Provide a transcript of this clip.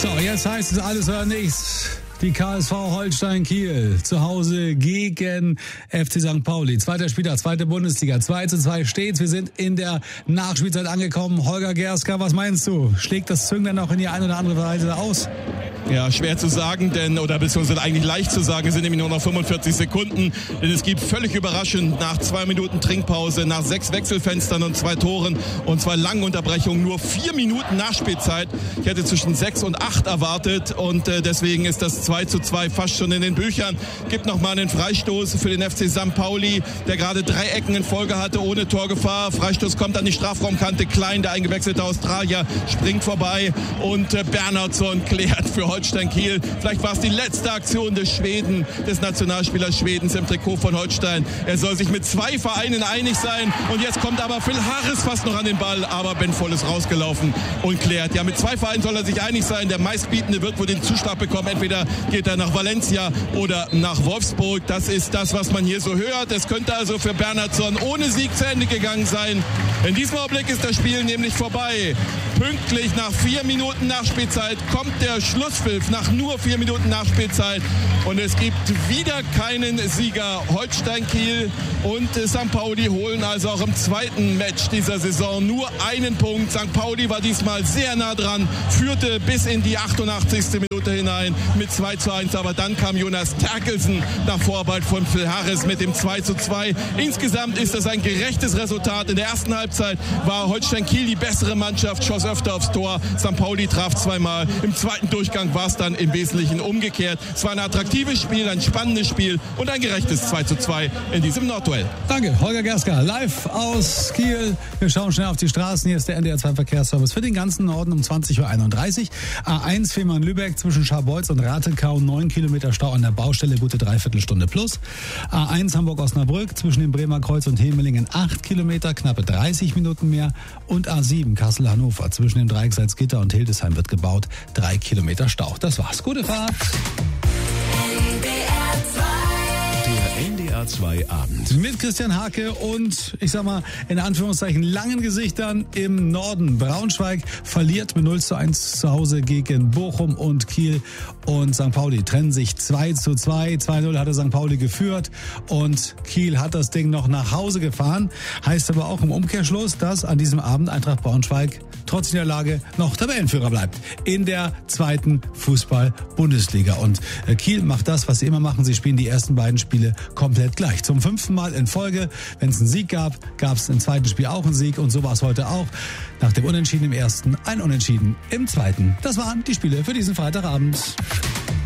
So, jetzt heißt es alles oder nichts. Die KSV Holstein Kiel zu Hause gegen FC St. Pauli. Zweiter Spieltag, zweite Bundesliga. 2:2 steht's. Wir sind in der Nachspielzeit angekommen. Holger Gerska, was meinst du? Schlägt das Zünglein auch in die eine oder andere Weise aus? Ja, schwer zu sagen, beziehungsweise eigentlich leicht zu sagen, es sind nämlich nur noch 45 Sekunden. Denn es gibt völlig überraschend nach 2 Minuten Trinkpause, nach 6 Wechselfenstern und 2 Toren und 2 langen Unterbrechungen nur 4 Minuten Nachspielzeit. Ich hätte zwischen 6 und 8 erwartet und deswegen ist das 2:2 fast schon in den Büchern. Gibt nochmal einen Freistoß für den FC St. Pauli, der gerade 3 Ecken in Folge hatte, ohne Torgefahr. Freistoß kommt an die Strafraumkante. Klein, der eingewechselte Australier, springt vorbei und Bernhardsson klärt für Holstein Kiel. Vielleicht war es die letzte Aktion des Schweden, des Nationalspielers Schwedens im Trikot von Holstein. Er soll sich mit 2 Vereinen einig sein und jetzt kommt aber Phil Harris fast noch an den Ball, aber Ben Voll ist rausgelaufen und klärt. Ja, mit 2 Vereinen soll er sich einig sein. Der meistbietende wird wohl den Zuschlag bekommen. Entweder geht er nach Valencia oder nach Wolfsburg. Das ist das, was man hier so hört. Es könnte also für Bernhardsson ohne Sieg zu Ende gegangen sein. In diesem Augenblick ist das Spiel nämlich vorbei. Pünktlich nach 4 Minuten Nachspielzeit kommt der Schlusspfiff nach nur 4 Minuten Nachspielzeit. Und es gibt wieder keinen Sieger. Holstein Kiel und St. Pauli holen also auch im zweiten Match dieser Saison nur einen Punkt. St. Pauli war diesmal sehr nah dran, führte bis in die 88. Minute hinein mit 2:1. Aber dann kam Jonas Terkelsen nach Vorarbeit von Phil Harris mit dem 2:2. Insgesamt ist das ein gerechtes Resultat. In der ersten Halbzeit war Holstein Kiel die bessere Mannschaft, schoss öfter aufs Tor. St. Pauli traf 2-mal. Im zweiten Durchgang war es dann im Wesentlichen umgekehrt. Es war ein attraktives Spiel, ein spannendes Spiel und ein gerechtes 2:2 in diesem Nordduell. Danke, Holger Gerska, live aus Kiel. Wir schauen schnell auf die Straßen. Hier ist der NDR 2 Verkehrsservice für den ganzen Norden um 20:31 Uhr. A1 Fehmarn-Lübeck zwischen Scharbeutz und Ratekau, 9 Kilometer Stau an der Baustelle, gute Dreiviertelstunde plus. A1 Hamburg-Osnabrück zwischen dem Bremer Kreuz und Hemelingen 8 Kilometer, knappe 30 Minuten mehr. Und A7 Kassel-Hannover zwischen dem Dreieck Salzgitter und Hildesheim wird gebaut, 3 Kilometer Stau. Das war's. Gute Fahrt. NDR 2 Abend. Mit Christian Hake und, ich sag mal, in Anführungszeichen langen Gesichtern im Norden. Braunschweig verliert mit 0:1 zu Hause gegen Bochum und Kiel. Und St. Pauli trennen sich 2:2. 2:0 hatte St. Pauli geführt und Kiel hat das Ding noch nach Hause gefahren. Heißt aber auch im Umkehrschluss, dass an diesem Abend Eintracht Braunschweig trotz der Lage noch Tabellenführer bleibt in der zweiten Fußball-Bundesliga. Und Kiel macht das, was sie immer machen. Sie spielen die ersten beiden Spiele komplett gleich. Zum 5. Mal in Folge. Wenn es einen Sieg gab, gab es im zweiten Spiel auch einen Sieg. Und so war es heute auch. Nach dem Unentschieden im ersten, ein Unentschieden im zweiten. Das waren die Spiele für diesen Freitagabend.